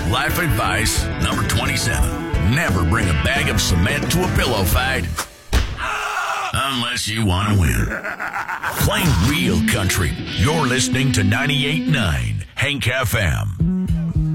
Life advice number 27. Never bring a bag of cement to a pillow fight. Unless you want to win. Playing real country. You're listening to 98.9 Hank FM.